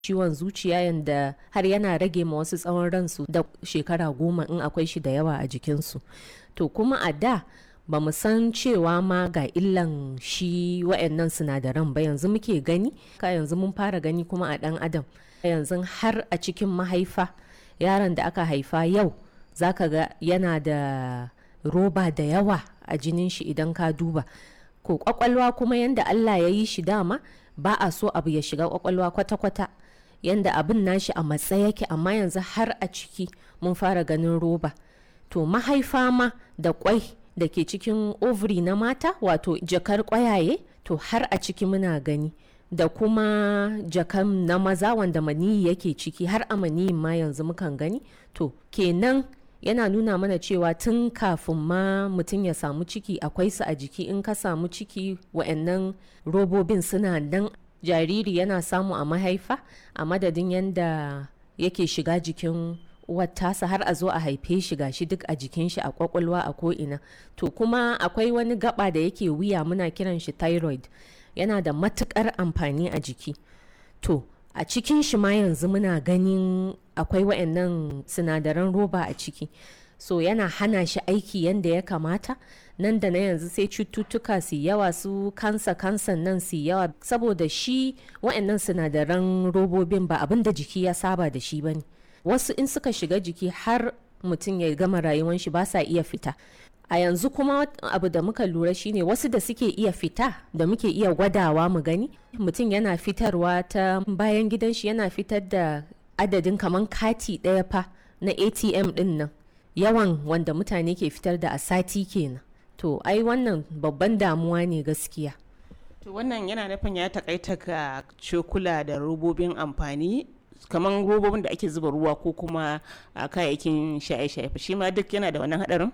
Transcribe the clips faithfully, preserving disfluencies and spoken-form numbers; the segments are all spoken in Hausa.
ciwon zuciya yanda har yana rage ma wasu tsawon ransu da shekara goma in akwai shi da yawa a jikinsu. To kuma a da ba mu san cewa ma ga illan shi wa'annan sinadaran ba, yanzu muke gani, ka yanzu mun fara gani kuma a ɗan adam. Yanzu har a cikin mahaifa yaron da aka haifa yau zaka ga yana da roba da yawa a jinin shi idan ka duba. Ko kwakwalwa kuma yanda Allah ya yi shi dama ba a so abu ya shiga kwakwalwa kwata-kwata, yanda abin nashi a matsa yake, amma yanzu har a ciki mun fara ganin roba. To mahaifa ma da kwai da ke cikin ovary na mata, wato jakar kwayaye, to har a ciki muna gani, da kuma jakan na maza wanda maniyi yake ciki, har a maniyin ma yanzu mukan gani. To kenan yana nuna mana cewa tun kafin ma mutum ya samu ciki akwai su a jiki. In ka samu ciki wa'annan robobin suna nan, jariri yana samu a mahaifa a madadin yanda yake shiga jikin uwar tasa har a zo a haife shi gashi duk a jikin shi, a kwakwalwa, a ko'ina. To kuma akwai wani gaba da yake wuya, muna kiran shi thyroid, yana da matukar amfani a jiki. To a cikin shi ma yanzu muna ganin akwai wa'annan sinadaran roba a ciki, so yana hana shi aiki yanda ya kamata. Nan da na yanzu sai cututtuka su yawa, su kansa kansan nan su yawa, saboda shi wa'annan sinadaran robobin ba abin da jiki ya saba da shi bane. Wasu in suka shiga jiki har mutum ya gama rayuwan shi ba sa iya fita. A yanzu kuma abu da muka lura shine wasu da suke iya fita, da muke iya gwadawa mu gani, mutum yana fitarwa ta bayan gidan shi, yana fitar da adadin kaman kati ɗaya fa na A T M din nan, yawan wanda mutane ke fitar da a sati kenan. To ai wannan babban damuwa ne gaskiya. To wannan yana nufin ya takaita ga cokula da robobin amfani, kamar robobin da ake zuba ruwa ko kuma a kayayyakin shaye-shaye, shi ma duk yana da wannan hadarin?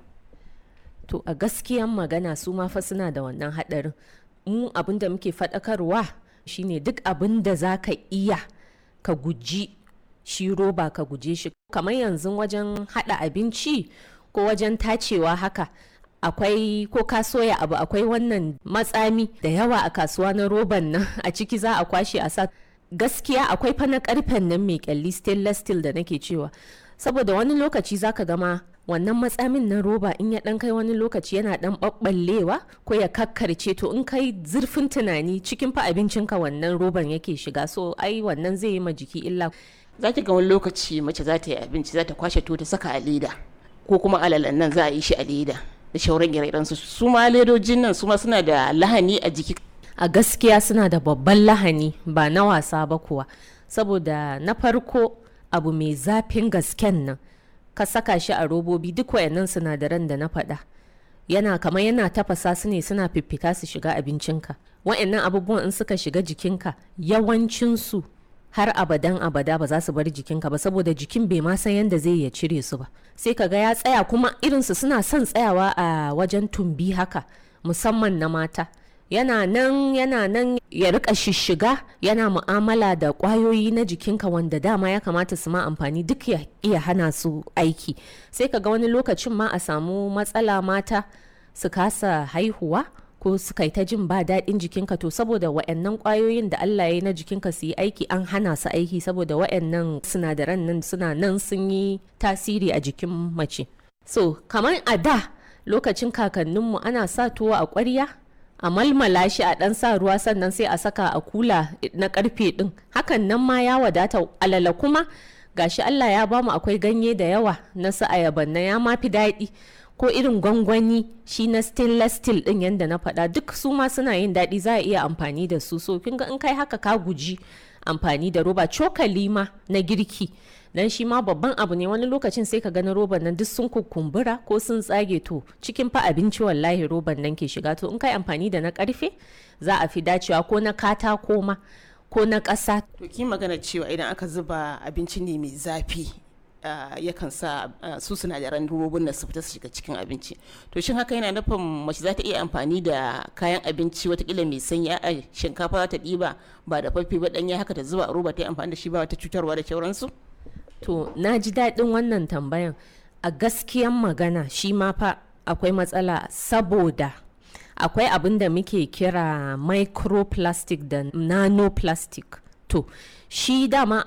To a gaskiyan magana su ma fa suna da wannan hadarin. Mu abin da muke faɗakarwa shine duk abin da za ka iya ka guji shi roba, ka guje shi. Kamar yanzu wajen hada abinci ko wajen tacewa haka, akwai ko ka soya abu akwai wannan matsami da yawa a kasuwa na roban nan, a ciki za a kwashe a sa. Gaskiya akwai fa na karfen nan mai kyalli, stainless steel da nake cewa, saboda wani lokaci zaka gama wannan matsamin na roba in ya dan kai wani lokaci yana dan babballewa ko ya kakkarce, to in kai zurfin tunani cikin fa abincinka wannan roban yake shiga, so ai wannan zai yi ma jiki illa. Zaki ga wani lokaci mace za ta yi abinci, za ta kwashe to ta saka a leda, ko kuma alalan nan za a yi shi a leda da shauran ire su su ma ledojin nan su ma suna da lahani a jiki. A gaskiya suna da babban lahani, ba na wasa ba kuwa, saboda na farko abu mai zafin gasken nan ka saka shi a robobi, duk wayannan sinadaran da na faɗa yana kamar yana tafasa su ne, suna fiffita su shiga abincinka. Wayannan abubuwan in suka shiga jikinka yawancinsu har abadan abada ba za su bar jikinka ba, saboda jikin bai ma san yadda zai ya cire su ba. Sai ka ga ya tsaya, kuma irinsu suna son tsayawa a wajen tumbi haka, musamman na mata. Yana nan yana nan ya rika shishiga, yana mu'amala da kwayoyi na jikinka wanda dama ya kamata su ma amfani, duk ya iya hana su aiki. Sai ka ga wani lokacin ma a samu matsala, mata su kasa haihuwa ko su kai ta jin ba daɗin jikinka, to saboda wa'annan kwayoyin da Allah ya yi na jikinka su yi aiki an hana su aiki, saboda wa'annan sinadaran nan suna nan sun yi tasiri a jikin mace. So kamar a da lokacin kakanninmu ana sa tuwo a ƙwarya, a malmala shi, a dan sa ruwa, sannan sai a saka a kula na karfe din, hakan nan ma ya wadata. Alala kuma gashi Allah ya bamu akwai ganye da yawa na su ayaban na, ya ma fi daɗi. Ko irin gwangwani shi na stainless steel din yanda na faɗa, duk su ma suna yin daɗi, za a iya amfani da su. So kin ga in kai haka ka guji amfani da roba. Cokali ma na girki, dan shi ma babban abu ne. Wani lokacin sai ka gani roban nan duk sun kukumbura ko sun tsage, to cikin fa abinci wallahi roban nan ke shiga. To in kai amfani da na karfe za a fi dacewa, ko na katako ma ko na ƙasa. To ki magana cewa idan aka zuba abinci ne mai zafi uh, yakan sa uh, su sinadaran robobin da su fita su shiga cikin abinci. To shin haka yana nufin mace za ta iya amfani da kayan abinci watakila mai sanyi, a shinkafa za ta ɗiba ba da fafi ba ɗanya haka ta zuba a roba ta yi amfani da shi ba wata cutarwa da sauransu? To na ji daɗin wannan tambayan. A gaskiyan magana shi ma fa akwai matsala, saboda akwai abin da muke kira microplastic da nanoplastic. To shi dama